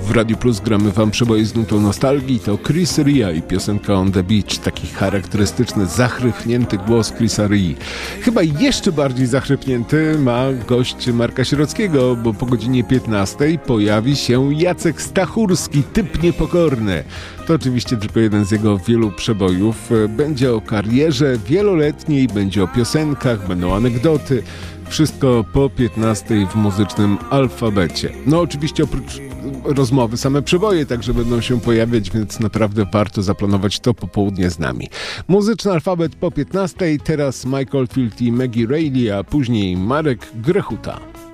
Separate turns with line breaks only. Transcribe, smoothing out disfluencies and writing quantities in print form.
W Radiu Plus gramy wam przeboje z nutą nostalgii. To Chris Ria i piosenka On The Beach. Taki charakterystyczny, zachrypnięty głos Chrisa Rii. Chyba jeszcze bardziej zachrypnięty ma gość Marka Sierockiego, bo po godzinie 15 pojawi się Jacek Stachurski, typ niepokorny. To oczywiście tylko jeden z jego wielu przebojów. Będzie o karierze wieloletniej, będzie o piosenkach, będą anegdoty. Wszystko po 15 w muzycznym alfabecie. No oczywiście oprócz rozmowy same przeboje także będą się pojawiać, więc naprawdę warto zaplanować to popołudnie z nami. Muzyczny alfabet po 15, teraz Mike Oldfield i Maggie Reilly, a później Marek Grechuta.